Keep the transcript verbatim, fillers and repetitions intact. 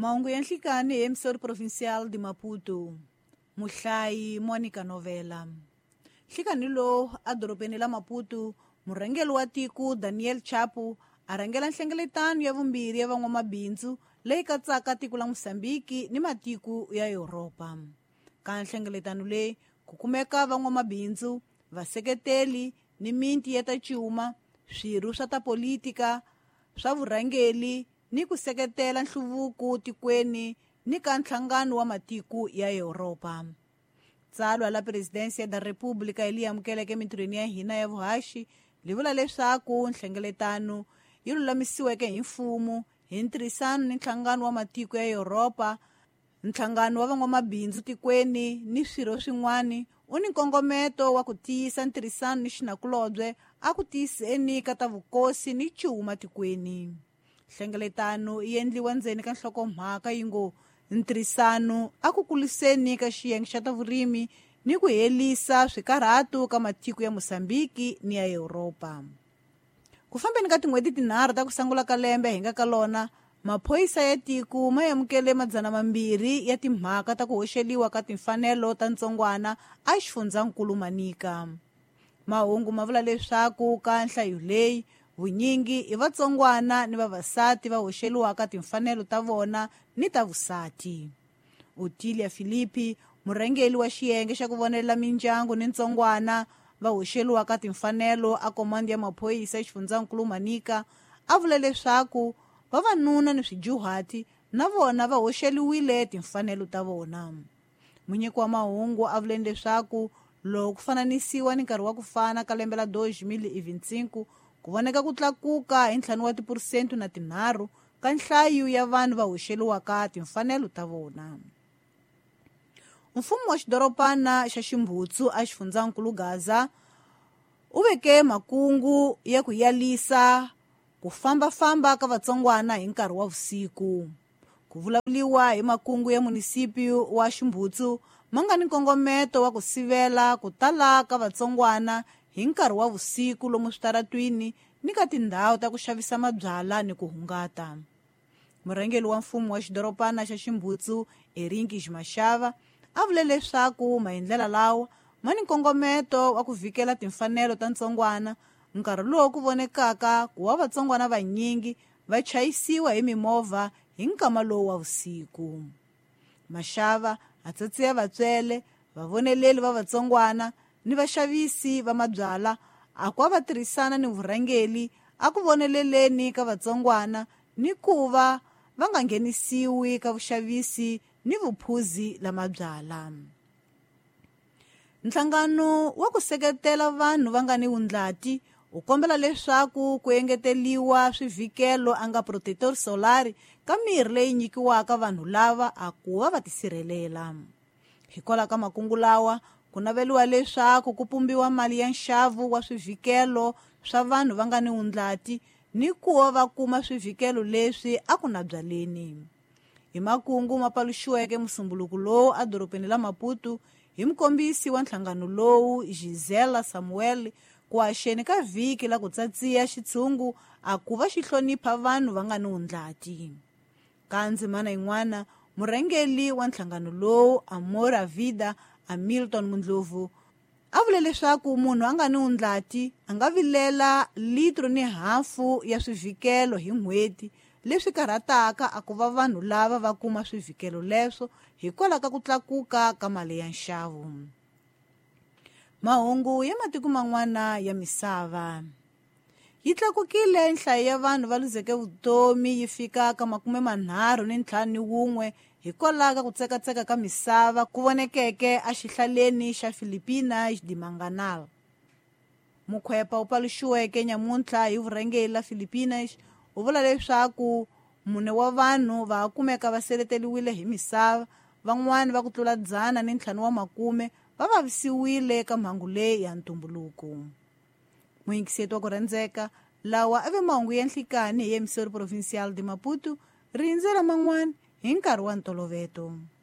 Mahungu ya nhlikani hi emisori provincial de Maputo. Muhlayi Monica Novela. Nhlikani lo adorobeni la Maputo, murhangeri wa tiko Daniel Chapo a rhangela nhlengeletano ya vumbirhi ya van'wamabindzu leyi katsaka tiko la Mosambiki ni matiko ya Europa. Ka nhlengeletano leyi ku kumeka van'wamabindzu, vaseketeli ni minti ya ta cuma, swirho swa ta politika, swa vurhangeri ni ku seketela nhluvuko tikweni ni ka nhlangano wa matiko ya Europa. Tsalwa la Presidensia da República ili amukeleke mintirhweni ya hina ya vuhaxi li vula leswaku nhlengeletano yi lulamisiweke hi mfumo hi ntirhisano ni nhlangano wa matiko ya Europa, nhlangano wa van'wamabindzu tikweni ni swirho swin'wana u ni nkongometo wa ku tiyisa ntirhisano ni xinakulobye a ku tiyiseni ka ta vukosi ni cuma tikweni. Nhlengeletano yi endliwa ndzeni ka nhlokomhaka yi ngo ntirhisano a ku kuliseni ka xiyenge xa ta vurimi ni ku helisa swikarhatu ka matiko ya Mosambiki ni ya Europa. Ku fambeni ka tin'hweti tinharhu ta ku sangula ka lembe hi nga ka lona, maphoyisa ya tiko ma yamukele madzana mambirhi ya timhaka ta ku hoxeliwa ka timfanelo ta ntsongwana a xifundzakulu Manika. Mahungu ma vula leswaku ka nhlayo leyi vunyingi i vatsongwana ni vavasati va hoxeliwaka timfanelo ta vona ni ta vusati. Otilia Philippi, murhangeri wa xiyenge xa ku vonelela mindyangu ni ntsongwana va hoxeliwaka timfanelo a komandi ya maphoyisa ya xifundzakulu Manika, a vula leswaku vavanuna ni swijuhati na vona va hoxeliwile timfanelo ta vona. Munyiki wa mahungu a vuleni leswaku loko ku fananisiwa ni nkarhi wa ku fana ka lembe la dois mil e vinte e cinco ku voneka ku tlakuka hi ntlhanu wa tipurusenti na tinharhu ka nhlayo ya vanhu va hoxeliwaka timfanelo ta vona. Mfumo wa xidoropana xa Ximbutsu a xifundzakulu Gaza u veke makungu ya ku yalisa ku fambafamba ka vatsongwana hi nkarhi wa vusiku. Ku vulavuliwa hi makungu ya munisipi wa Ximbutsu ma nga ni nkongometo wa ku sivela ku tala ka vatsongwana hi nkarhi wa vusiku lomu switaratwini ni ka tindhawu ta ku xavisa mabyala ni ku hungata. Murhangeri wa mfumo wa xidoropana xa Ximbutsu Erinki Mashava a vule leswaku maendlela lawa ma ni nkongometo wa ku vhikela timfanelo ta ntsongwana nkarhi lowu ku vonekaka ku wa vatsongwana vanyingi va chayisiwa hi mimovha hi nkama lowu wa vusiku. Mashava a tsatsiya vatswele, vavoneleli va vatsongwana ni vaxavisi va mabyala a ku va tirhisana ni vurhangeri a ku voneleleni ka vatsongwana ni ku va va nga nghenisiwi ka vuxavisi ni vuphuzi la mabyala. Nhlangano wa ku seketela vanhu va nga ni wundlati u kombela leswaku ku engeteliwa swivhikelo anga protector solari ka mirhi leyi nyikiwaka vanhu lava a ku va va tisirhelela. Hikwalaho ka makungu lawa ku naveliwa leswaku ku pumbiwa mali ya nxavo wa swivhikelo swa vanhu va nga ni wundlati ni ku va va kuma swivhikelo leswi a ku na byaleni. Hi makungu ma paluxiweke musumbuluku lowu adorobeni la Maputo hi mukombisi wa nhlangano lowu Gisela Samuel ku haxeni ka vhiki la ku tsatsiya xitshungu a ku va xi hlonipha vanhu va nga ni wundlati. Ka ndzimana yin'wana, murhangeri wa nhlangano lowu Amora Vida Hamilton Mundlovu a vule leswaku munhu a nga ni wundlati a nga vilela litro ni hafu ya swivhikelo hi n'hweti leswi karhataka a ku va vanhu lava va kuma swivhikelo leswo hikwalaho ka ku tlakuka ka mali ya nxavo. Mahungu ya matiko man'wana ya misava. Yi tlakukile nhlayo ya vanhu va luzeke vutomi yi fika ka makume manharhu ni ntlhanu ni wun'we hikwalaho ka ku tsekatseka ka misava ku vonekeke a xihlaleni xa Philippines di Manganal. Mukhwepa u paluxiweke nyamuntlha hi vurhangeri la Philippines u vula leswaku mune wa vanhu va kumeka va seleteliwile hi misava, van'wani va ku tlula dzana ni ntlhanu wa makume va vavisiwile ka mhangu leyi ya ntumbuluko. Muyingiseti wa ku rhandzeka, lawa a ve mahungu ya nhlikani hi emisori provincial de Maputo, rindzela man'wana hi nkarhi wa ntolovelo.